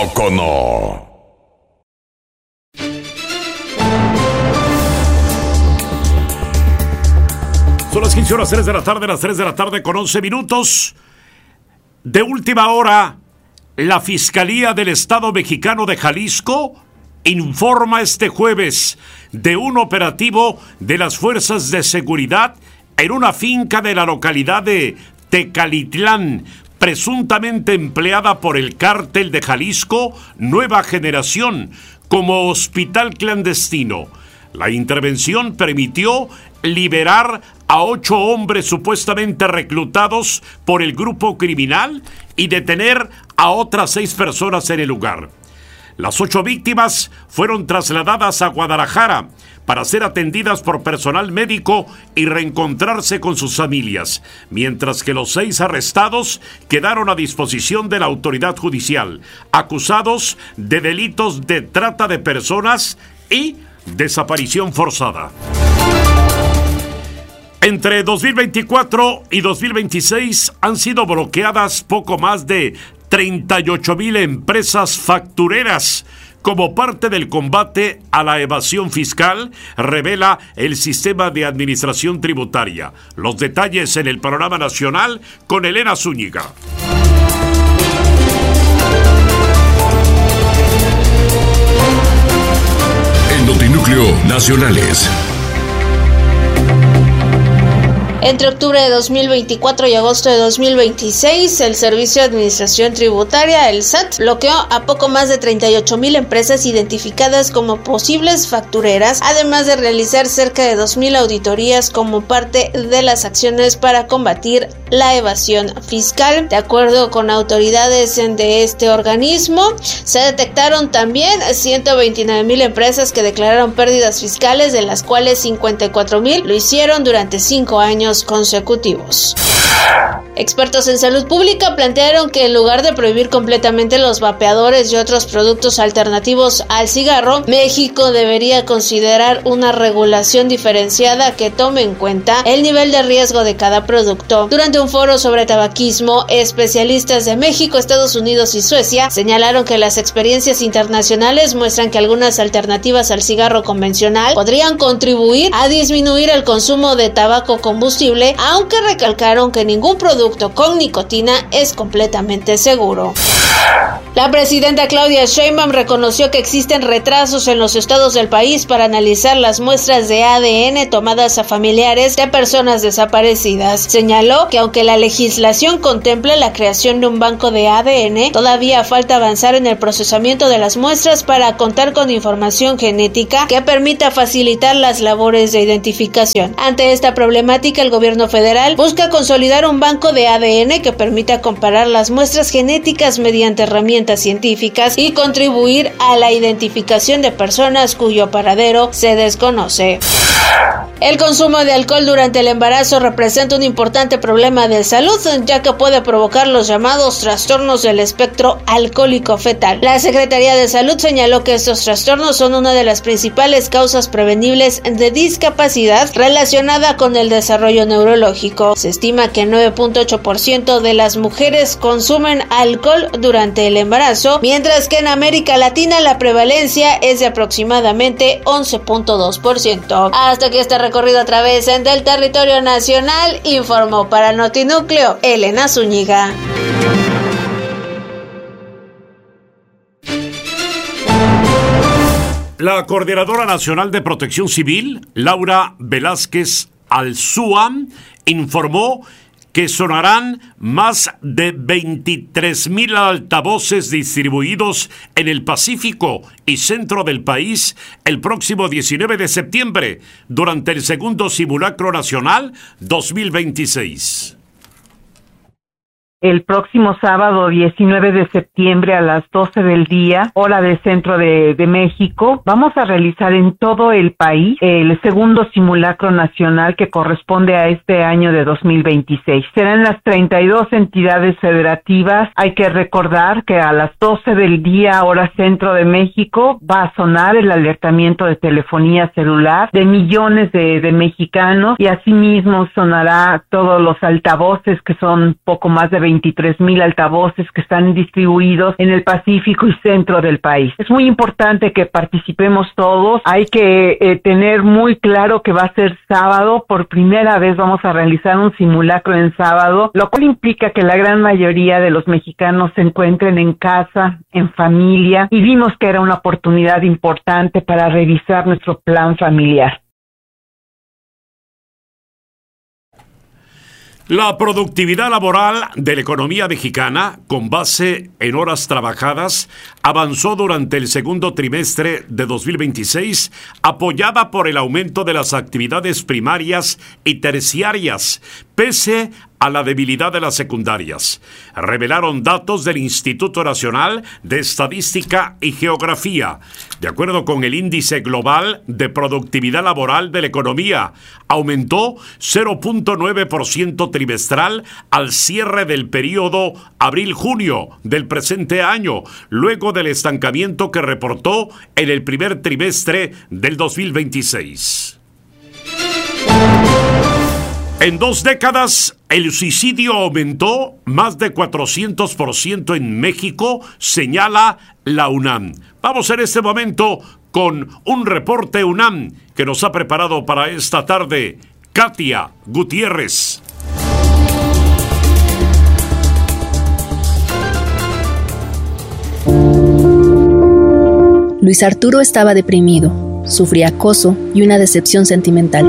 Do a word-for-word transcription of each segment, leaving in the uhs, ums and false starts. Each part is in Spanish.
poco no? Son las quince horas, tres de la tarde, las tres de la tarde con once minutos. De última hora, la Fiscalía del Estado Mexicano de Jalisco informa este jueves de un operativo de las fuerzas de seguridad en una finca de la localidad de Tecalitlán, presuntamente empleada por el cártel de Jalisco Nueva Generación como hospital clandestino. La intervención permitió liberar a ocho hombres supuestamente reclutados por el grupo criminal y detener a otras seis personas en el lugar. Las ocho víctimas fueron trasladadas a Guadalajara para ser atendidas por personal médico y reencontrarse con sus familias, mientras que los seis arrestados quedaron a disposición de la autoridad judicial, acusados de delitos de trata de personas y desaparición forzada. Entre dos mil veinticuatro y dos mil veintiséis han sido bloqueadas poco más de treinta y ocho mil empresas factureras como parte del combate a la evasión fiscal, revela el Sistema de Administración Tributaria. Los detalles en el panorama nacional con Elena Zúñiga. En Notinúcleo Nacionales. Entre octubre de dos mil veinticuatro y agosto de dos mil veintiséis, el Servicio de Administración Tributaria, el S A T, bloqueó a poco más de treinta y ocho mil empresas identificadas como posibles factureras, además de realizar cerca de dos mil auditorías como parte de las acciones para combatir la evasión fiscal. De acuerdo con autoridades de este organismo, se detectaron también ciento veintinueve mil empresas que declararon pérdidas fiscales, de las cuales cincuenta y cuatro mil lo hicieron durante cinco años consecutivos. Expertos en salud pública plantearon que en lugar de prohibir completamente los vapeadores y otros productos alternativos al cigarro, México debería considerar una regulación diferenciada que tome en cuenta el nivel de riesgo de cada producto. Durante un foro sobre tabaquismo, especialistas de México, Estados Unidos y Suecia señalaron que las experiencias internacionales muestran que algunas alternativas al cigarro convencional podrían contribuir a disminuir el consumo de tabaco combustible, aunque recalcaron que ningún producto con nicotina es completamente seguro. La presidenta Claudia Sheinbaum reconoció que existen retrasos en los estados del país para analizar las muestras de A D N tomadas a familiares de personas desaparecidas. Señaló que aunque la legislación contempla la creación de un banco de A D N, todavía falta avanzar en el procesamiento de las muestras para contar con información genética que permita facilitar las labores de identificación. Ante esta problemática, el gobierno federal busca consolidar un banco de A D N que permita comparar las muestras genéticas mediante herramientas científicas y contribuir a la identificación de personas cuyo paradero se desconoce. El consumo de alcohol durante el embarazo representa un importante problema de salud, ya que puede provocar los llamados trastornos del espectro alcohólico fetal. La Secretaría de Salud señaló que estos trastornos son una de las principales causas prevenibles de discapacidad relacionada con el desarrollo neurológico. Se estima que nueve punto ocho por ciento de las mujeres consumen alcohol durante el embarazo, mientras que en América Latina la prevalencia es de aproximadamente once punto dos por ciento. Hasta que este recorrido a través del territorio nacional, informó para Notinúcleo Elena Zúñiga. La Coordinadora Nacional de Protección Civil, Laura Velázquez Alzúa, informó que sonarán más de veintitrés mil altavoces distribuidos en el Pacífico y centro del país el próximo diecinueve de septiembre, durante el segundo Simulacro Nacional dos mil veintiséis. El próximo sábado diecinueve de septiembre a las doce del día, hora del centro de, de México, vamos a realizar en todo el país el segundo simulacro nacional que corresponde a este año de dos mil veintiséis. Serán las treinta y dos entidades federativas. Hay que recordar que a las doce del día, hora centro de México, va a sonar el alertamiento de telefonía celular de millones de, de mexicanos, y asimismo sonará todos los altavoces, que son poco más de veinte veintitrés mil altavoces que están distribuidos en el Pacífico y centro del país. Es muy importante que participemos todos. Hay que eh, tener muy claro que va a ser sábado. Por primera vez vamos a realizar un simulacro en sábado, lo cual implica que la gran mayoría de los mexicanos se encuentren en casa, en familia, y vimos que era una oportunidad importante para revisar nuestro plan familiar. La productividad laboral de la economía mexicana, con base en horas trabajadas, avanzó durante el segundo trimestre de dos mil veintiséis, apoyada por el aumento de las actividades primarias y terciarias, pese a la debilidad de las secundarias, revelaron datos del Instituto Nacional de Estadística y Geografía. De acuerdo con el Índice Global de Productividad Laboral de la Economía, aumentó cero punto nueve por ciento trimestral al cierre del periodo abril-junio del presente año, luego del estancamiento que reportó en el primer trimestre del dos mil veintiséis. En dos décadas, el suicidio aumentó más de cuatrocientos por ciento en México, señala la UNAM. Vamos en este momento con un reporte UNAM que nos ha preparado para esta tarde Katia Gutiérrez. Luis Arturo estaba deprimido, sufría acoso y una decepción sentimental.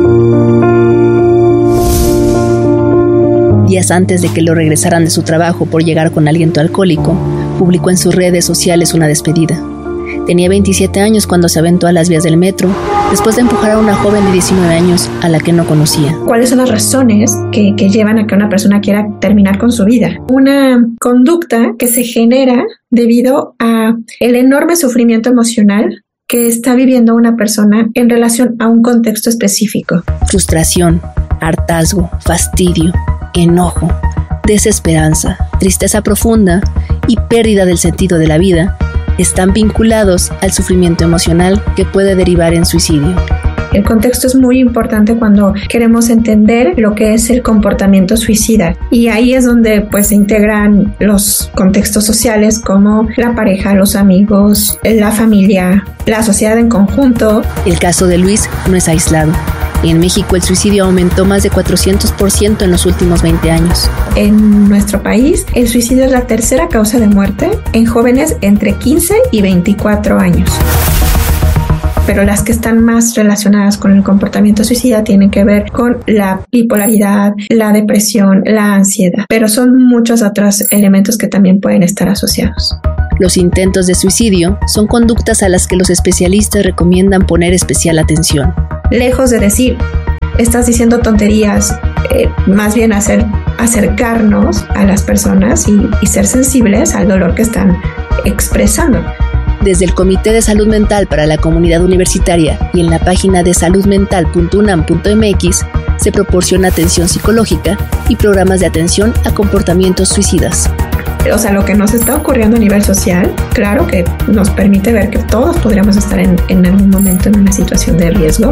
Días antes de que lo regresaran de su trabajo por llegar con aliento alcohólico, publicó en sus redes sociales una despedida. Tenía veintisiete años cuando se aventó a las vías del metro, después de empujar a una joven de diecinueve años a la que no conocía. ¿Cuáles son las razones que, que llevan a que una persona quiera terminar con su vida? Una conducta que se genera debido a el enorme sufrimiento emocional que está viviendo una persona en relación a un contexto específico. Frustración, hartazgo, fastidio, enojo, desesperanza, tristeza profunda y pérdida del sentido de la vida están vinculados al sufrimiento emocional que puede derivar en suicidio. El contexto es muy importante cuando queremos entender lo que es el comportamiento suicida, y ahí es donde pues se integran los contextos sociales como la pareja, los amigos, la familia, la sociedad en conjunto. El caso de Luis no es aislado. En México el suicidio aumentó más de cuatrocientos por ciento en los últimos veinte años. En nuestro país, el suicidio es la tercera causa de muerte en jóvenes entre quince y veinticuatro años. Pero las que están más relacionadas con el comportamiento suicida tienen que ver con la bipolaridad, la depresión, la ansiedad. Pero son muchos otros elementos que también pueden estar asociados. Los intentos de suicidio son conductas a las que los especialistas recomiendan poner especial atención. Lejos de decir, estás diciendo tonterías, eh, más bien hacer, acercarnos a las personas y, y ser sensibles al dolor que están expresando. Desde el Comité de Salud Mental para la Comunidad Universitaria y en la página de salud mental punto unam punto m x se proporciona atención psicológica y programas de atención a comportamientos suicidas. O sea, lo que nos está ocurriendo a nivel social, claro que nos permite ver que todos podríamos estar en, en algún momento en una situación de riesgo.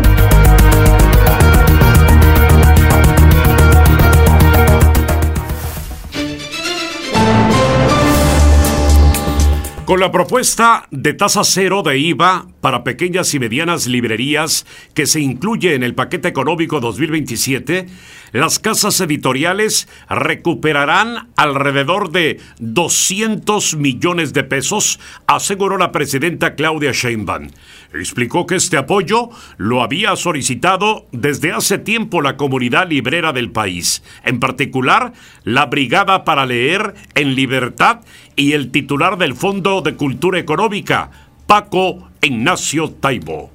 Con la propuesta de tasa cero de I V A para pequeñas y medianas librerías que se incluye en el paquete económico dos mil veintisiete, las casas editoriales recuperarán alrededor de doscientos millones de pesos, aseguró la presidenta Claudia Sheinbaum. Explicó que este apoyo lo había solicitado desde hace tiempo la comunidad librera del país, en particular la Brigada para Leer en Libertad y el titular del Fondo de Cultura Económica, Paco Ignacio Taibo.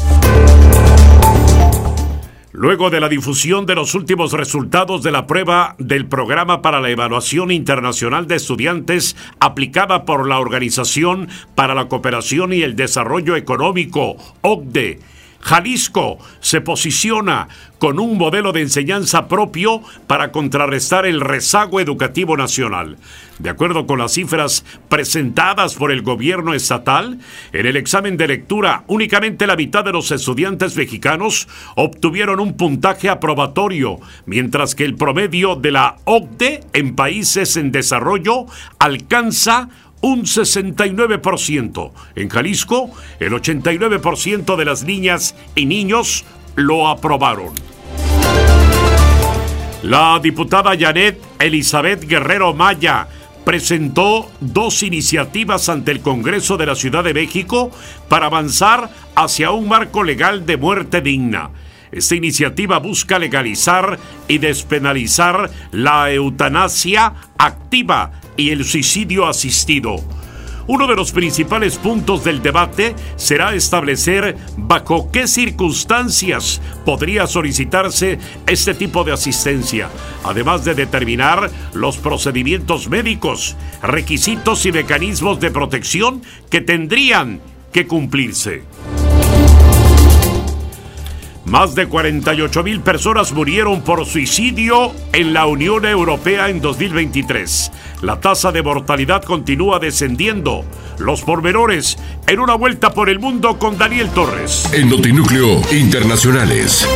Luego de la difusión de los últimos resultados de la prueba del Programa para la Evaluación Internacional de Estudiantes aplicada por la Organización para la Cooperación y el Desarrollo Económico, O C D E, Jalisco se posiciona con un modelo de enseñanza propio para contrarrestar el rezago educativo nacional. De acuerdo con las cifras presentadas por el gobierno estatal, en el examen de lectura únicamente la mitad de los estudiantes mexicanos obtuvieron un puntaje aprobatorio, mientras que el promedio de la O C D E en países en desarrollo alcanza un sesenta y nueve por ciento. En Jalisco, el ochenta y nueve por ciento de las niñas y niños lo aprobaron. La diputada Janet Elizabeth Guerrero Maya presentó dos iniciativas ante el Congreso de la Ciudad de México para avanzar hacia un marco legal de muerte digna. Esta iniciativa busca legalizar y despenalizar la eutanasia activa y el suicidio asistido. Uno de los principales puntos del debate será establecer bajo qué circunstancias podría solicitarse este tipo de asistencia, además de determinar los procedimientos médicos, requisitos y mecanismos de protección que tendrían que cumplirse. Más de cuarenta y ocho mil personas murieron por suicidio en la Unión Europea en dos mil veintitrés. La tasa de mortalidad continúa descendiendo. Los pormenores en una vuelta por el mundo con Daniel Torres. En Notinúcleo Internacionales.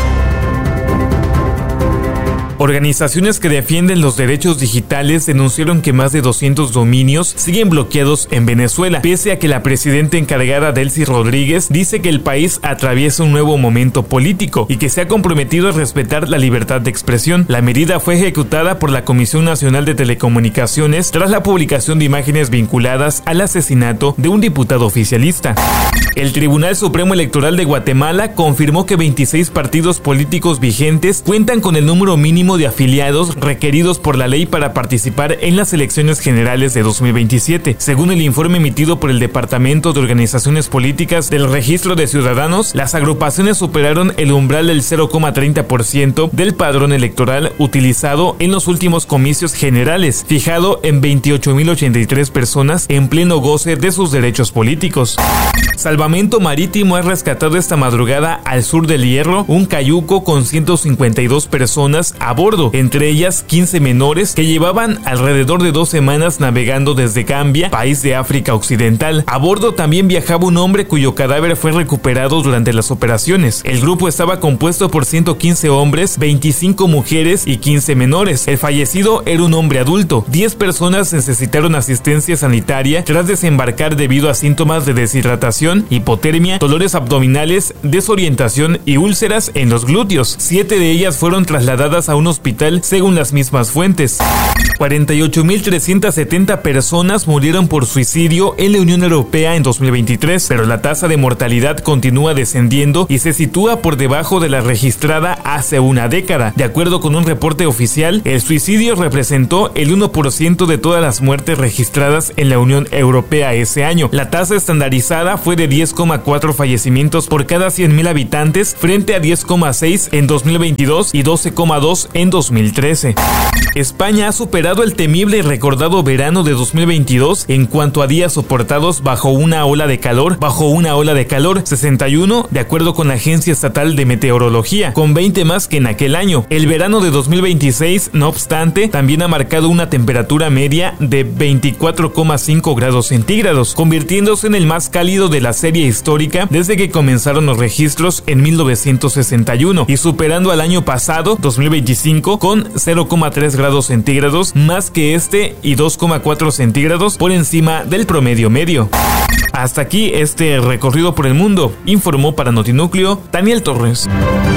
Organizaciones que defienden los derechos digitales denunciaron que más de doscientos dominios siguen bloqueados en Venezuela, pese a que la presidenta encargada Delcy Rodríguez dice que el país atraviesa un nuevo momento político y que se ha comprometido a respetar la libertad de expresión. La medida fue ejecutada por la Comisión Nacional de Telecomunicaciones tras la publicación de imágenes vinculadas al asesinato de un diputado oficialista. El Tribunal Supremo Electoral de Guatemala confirmó que veintiséis partidos políticos vigentes cuentan con el número mínimo de afiliados requeridos por la ley para participar en las elecciones generales de dos mil veintisiete. Según el informe emitido por el Departamento de Organizaciones Políticas del Registro de Ciudadanos, las agrupaciones superaron el umbral del cero coma treinta por ciento del padrón electoral utilizado en los últimos comicios generales, fijado en veintiocho mil ochenta y tres personas en pleno goce de sus derechos políticos. Salvamento Marítimo ha rescatado esta madrugada al sur del Hierro un cayuco con ciento cincuenta y dos personas a bordo, entre ellas quince menores que llevaban alrededor de dos semanas navegando desde Gambia, país de África Occidental. A bordo también viajaba un hombre cuyo cadáver fue recuperado durante las operaciones. El grupo estaba compuesto por ciento quince hombres, veinticinco mujeres y quince menores. El fallecido era un hombre adulto. diez personas necesitaron asistencia sanitaria tras desembarcar debido a síntomas de deshidratación, hipotermia, dolores abdominales, desorientación y úlceras en los glúteos. Siete de ellas fueron trasladadas a un hospital según las mismas fuentes. cuarenta y ocho mil trescientas setenta personas murieron por suicidio en la Unión Europea en dos mil veintitrés, pero la tasa de mortalidad continúa descendiendo y se sitúa por debajo de la registrada hace una década. De acuerdo con un reporte oficial, el suicidio representó el uno por ciento de todas las muertes registradas en la Unión Europea ese año. La tasa estandarizada fue de diez coma cuatro fallecimientos por cada cien mil habitantes frente a diez coma seis en dos mil veintidós y doce coma dos en dos mil trece. España ha superado el temible y recordado verano de dos mil veintidós en cuanto a días soportados bajo una ola de calor, bajo una ola de calor, sesenta y uno de acuerdo con la Agencia Estatal de Meteorología, con veinte más que en aquel año. El verano de dos mil veintiséis, no obstante, también ha marcado una temperatura media de veinticuatro coma cinco grados centígrados, convirtiéndose en el más cálido de la serie histórica desde que comenzaron los registros en mil novecientos sesenta y uno y superando al año pasado, dos mil veinticinco, con cero coma tres grados centígrados más que este y dos coma cuatro centígrados por encima del promedio medio. Hasta aquí este recorrido por el mundo, informó para Notinúcleo Daniel Torres.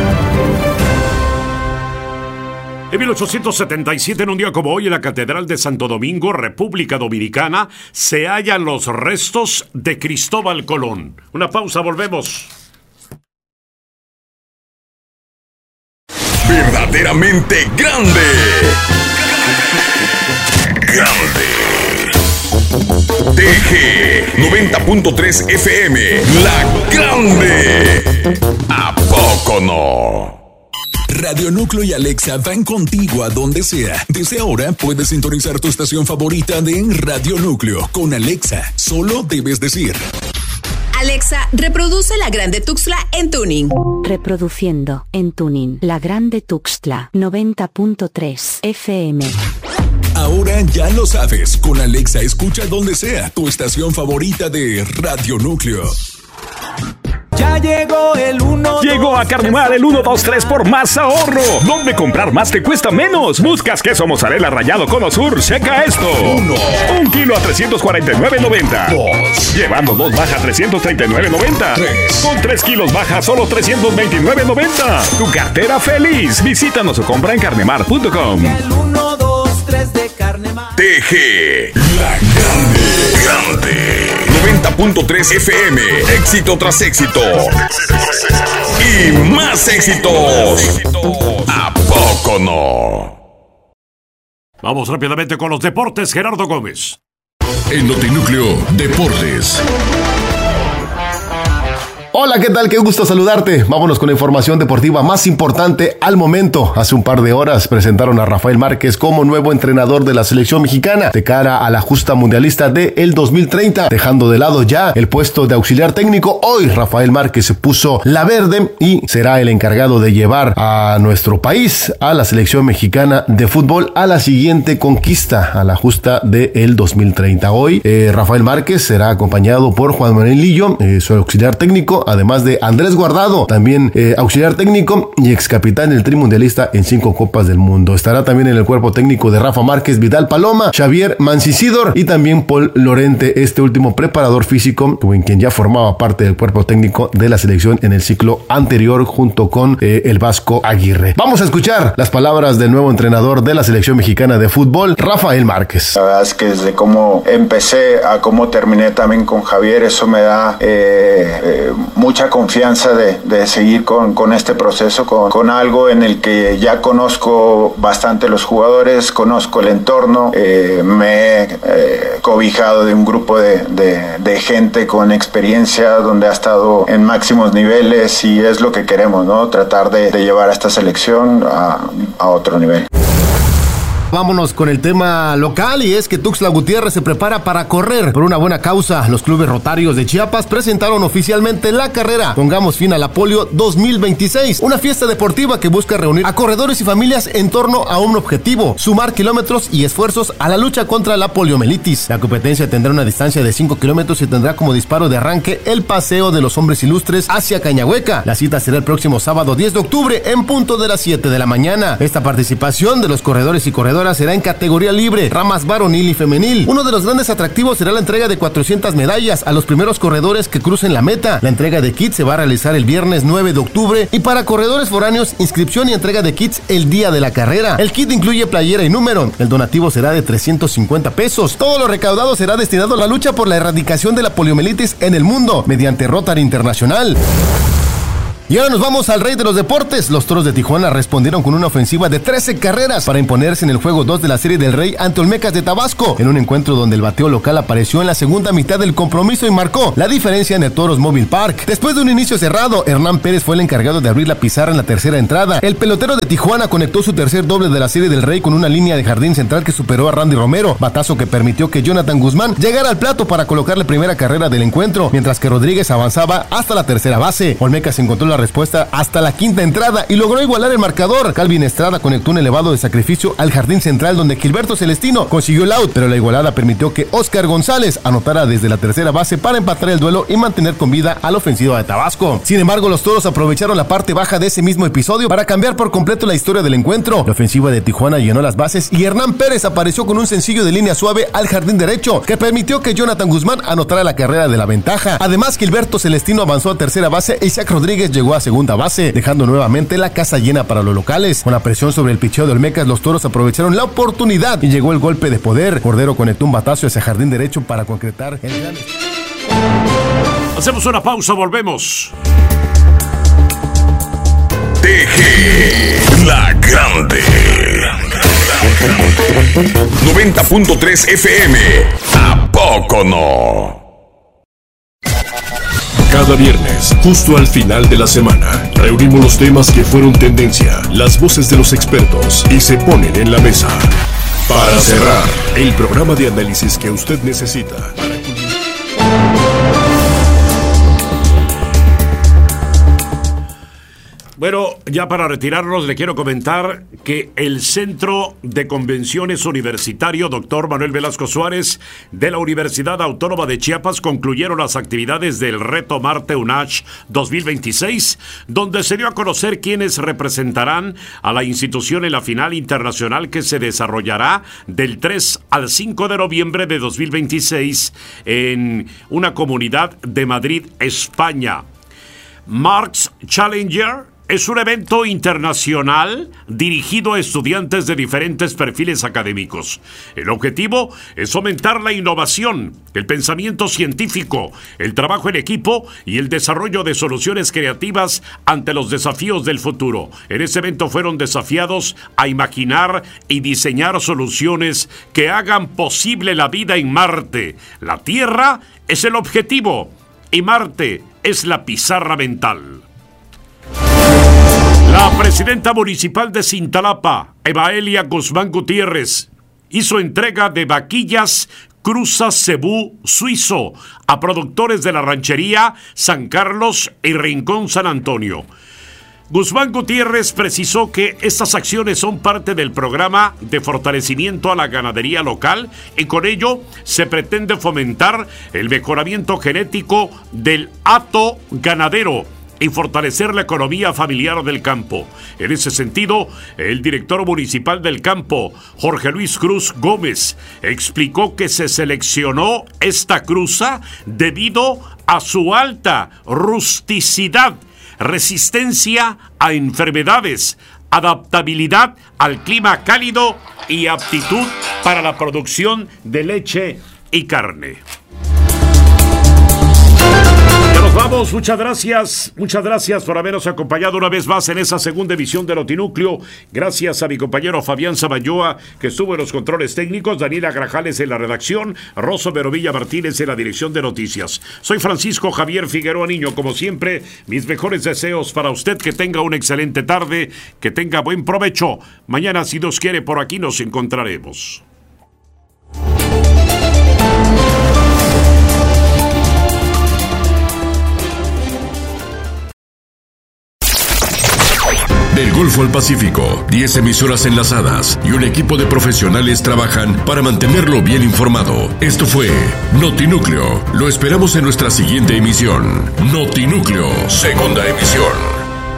En mil ochocientos setenta y siete, en un día como hoy, en la Catedral de Santo Domingo, República Dominicana, se hallan los restos de Cristóbal Colón. Una pausa, volvemos. Verdaderamente grande. Grande. T G noventa punto tres F M. La Grande. ¿A poco no? Radio Núcleo y Alexa van contigo a donde sea. Desde ahora puedes sintonizar tu estación favorita de Radio Núcleo con Alexa. Solo debes decir: Alexa, reproduce La Grande Tuxtla en Tuning. Reproduciendo en Tuning La Grande Tuxtla noventa punto tres F M. Ahora ya lo sabes, con Alexa escucha donde sea tu estación favorita de Radio Núcleo. Ya llegó el uno. Llegó a Carnemar el uno dos tres por más ahorro. ¿Dónde comprar más te cuesta menos? Buscas queso mozzarella rallado Cono Sur. Checa esto. Uno. Un kilo a trescientos cuarenta y nueve noventa. Dos. Llevando dos baja trescientos treinta y nueve noventa. Tres. Con tres kilos baja solo trescientos veintinueve noventa. Tu cartera feliz. Visítanos o compra en carnemar punto com. El uno dos tres de Carnemar. T G, La Grande, Grande. noventa punto tres F M, éxito tras éxito. Y más éxitos. ¿A poco no? Vamos rápidamente con los deportes, Gerardo Gómez. En Notinúcleo Deportes. Hola, ¿qué tal? Qué gusto saludarte. Vámonos con la información deportiva más importante al momento. Hace un par de horas presentaron a Rafael Márquez como nuevo entrenador de la selección mexicana de cara a la justa mundialista de el dos mil treinta, dejando de lado ya el puesto de auxiliar técnico. Hoy Rafael Márquez se puso la verde y será el encargado de llevar a nuestro país, a la selección mexicana de fútbol, a la siguiente conquista, a la justa de el dos mil treinta. Hoy eh, Rafael Márquez será acompañado por Juan Manuel Lillo, eh, su auxiliar técnico, además de Andrés Guardado, también eh, auxiliar técnico y ex capitán del Tri Mundialista en cinco Copas del Mundo. Estará también en el cuerpo técnico de Rafa Márquez, Vidal Paloma, Xavier Mancisidor y también Paul Lorente, este último preparador físico, en quien ya formaba parte del cuerpo técnico de la selección en el ciclo anterior junto con eh, el Vasco Aguirre. Vamos a escuchar las palabras del nuevo entrenador de la selección mexicana de fútbol, Rafael Márquez. La verdad es que desde cómo empecé a cómo terminé también con Javier, eso me da eh, eh, mucha confianza de, de seguir con, con este proceso, con, con algo en el que ya conozco bastante los jugadores, conozco el entorno, eh, me he eh, cobijado de un grupo de, de, de gente con experiencia donde ha estado en máximos niveles y es lo que queremos, ¿no? Tratar de, de llevar a esta selección a, a otro nivel. Vámonos con el tema local y es que Tuxtla Gutiérrez se prepara para correr por una buena causa. Los clubes rotarios de Chiapas presentaron oficialmente la carrera Pongamos Fin a la Polio dos mil veintiséis, una fiesta deportiva que busca reunir a corredores y familias en torno a un objetivo: sumar kilómetros y esfuerzos a la lucha contra la poliomielitis. La competencia tendrá una distancia de cinco kilómetros y tendrá como disparo de arranque el paseo de los hombres ilustres hacia Cañahueca. La cita será el próximo sábado diez de octubre en punto de las siete de la mañana. Esta participación de los corredores y corredoras será en categoría libre, ramas varonil y femenil. Uno de los grandes atractivos será la entrega de cuatrocientas medallas a los primeros corredores que crucen la meta. La entrega de kits se va a realizar el viernes nueve de octubre y para corredores foráneos, inscripción y entrega de kits el día de la carrera. El kit incluye playera y número. El donativo será de trescientos cincuenta pesos. Todo lo recaudado será destinado a la lucha por la erradicación de la poliomielitis en el mundo mediante Rotary Internacional. Y ahora nos vamos al rey de los deportes. Los Toros de Tijuana respondieron con una ofensiva de trece carreras para imponerse en el juego dos de la Serie del Rey ante Olmecas de Tabasco, en un encuentro donde el bateo local apareció en la segunda mitad del compromiso y marcó la diferencia en el Toros Mobile Park. Después de un inicio cerrado, Hernán Pérez fue el encargado de abrir la pizarra en la tercera entrada. El pelotero de Tijuana conectó su tercer doble de la Serie del Rey con una línea de jardín central que superó a Randy Romero, batazo que permitió que Jonathan Guzmán llegara al plato para colocar la primera carrera del encuentro, mientras que Rodríguez avanzaba hasta la tercera base. Olmecas encontró la respuesta hasta la quinta entrada y logró igualar el marcador. Calvin Estrada conectó un elevado de sacrificio al jardín central donde Gilberto Celestino consiguió el out, pero la igualada permitió que Oscar González anotara desde la tercera base para empatar el duelo y mantener con vida a la ofensiva de Tabasco. Sin embargo, los Toros aprovecharon la parte baja de ese mismo episodio para cambiar por completo la historia del encuentro. La ofensiva de Tijuana llenó las bases y Hernán Pérez apareció con un sencillo de línea suave al jardín derecho que permitió que Jonathan Guzmán anotara la carrera de la ventaja. Además, Gilberto Celestino avanzó a tercera base y Isaac Rodríguez llegó a segunda base, dejando nuevamente la casa llena para los locales. Con la presión sobre el picheo de Olmecas, los Toros aprovecharon la oportunidad y llegó el golpe de poder. Cordero conectó un batazo hacia jardín derecho para concretar el gran... Hacemos una pausa, volvemos. T G, La Grande. noventa punto tres F M. ¿A poco no? Cada viernes, justo al final de la semana, reunimos los temas que fueron tendencia, las voces de los expertos y se ponen en la mesa. Para cerrar, el programa de análisis que usted necesita. Bueno, ya para retirarnos le quiero comentar que el Centro de Convenciones Universitario doctor Manuel Velasco Suárez de la Universidad Autónoma de Chiapas concluyeron las actividades del Reto Marte UNACH dos mil veintiséis, donde se dio a conocer quiénes representarán a la institución en la final internacional que se desarrollará del tres al cinco de noviembre de dos mil veintiséis en una comunidad de Madrid, España. Marx Challenger es un evento internacional dirigido a estudiantes de diferentes perfiles académicos. El objetivo es fomentar la innovación, el pensamiento científico, el trabajo en equipo y el desarrollo de soluciones creativas ante los desafíos del futuro. En este evento fueron desafiados a imaginar y diseñar soluciones que hagan posible la vida en Marte. La Tierra es el objetivo y Marte es la pizarra mental. La presidenta municipal de Cintalapa, Evaelia Guzmán Gutiérrez, hizo entrega de vaquillas Cruza Cebú Suizo a productores de la ranchería San Carlos y Rincón San Antonio. Guzmán Gutiérrez precisó que estas acciones son parte del programa de fortalecimiento a la ganadería local y con ello se pretende fomentar el mejoramiento genético del hato ganadero y fortalecer la economía familiar del campo. En ese sentido, el director municipal del campo, Jorge Luis Cruz Gómez, explicó que se seleccionó esta cruza debido a su alta rusticidad, resistencia a enfermedades, adaptabilidad al clima cálido y aptitud para la producción de leche y carne. Vamos, muchas gracias, muchas gracias por habernos acompañado una vez más en esa segunda edición de Notinúcleo. Gracias a mi compañero Fabián Sabayoa, que estuvo en los controles técnicos, Daniela Grajales en la redacción, Rosso Verovilla Martínez en la dirección de noticias. Soy Francisco Javier Figueroa Niño, como siempre, mis mejores deseos para usted, que tenga una excelente tarde, que tenga buen provecho. Mañana, si Dios quiere, por aquí nos encontraremos. Del Golfo al Pacífico, diez emisoras enlazadas y un equipo de profesionales trabajan para mantenerlo bien informado. Esto fue Notinúcleo. Lo esperamos en nuestra siguiente emisión. Notinúcleo, segunda emisión.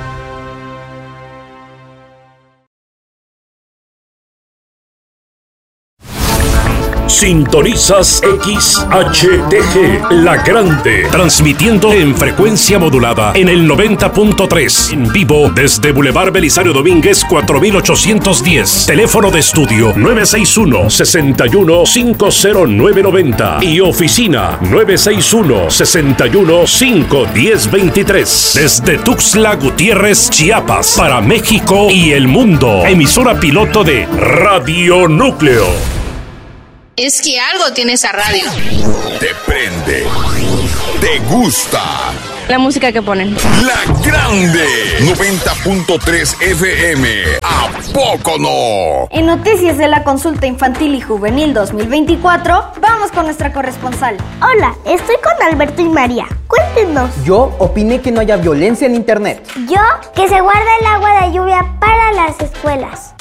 Sintonizas X H T G, La Grande, transmitiendo en frecuencia modulada en el noventa punto tres, en vivo desde Boulevard Belisario Domínguez cuatro mil ochocientos diez, teléfono de estudio nueve seis uno, seis uno cinco cero nueve nueve cero y oficina nueve seis uno, seis uno cinco uno cero dos tres, desde Tuxtla Gutiérrez, Chiapas, para México y el mundo, emisora piloto de Radio Núcleo. Es que algo tiene esa radio. Te prende. Te gusta. La música que ponen. La Grande. noventa punto tres F M. ¿A poco no? En noticias de la consulta infantil y juvenil dos mil veinticuatro, vamos con nuestra corresponsal. Hola, estoy con Alberto y María. Cuéntenos. Yo opiné que no haya violencia en internet. Yo, que se guarda el agua de lluvia para las escuelas.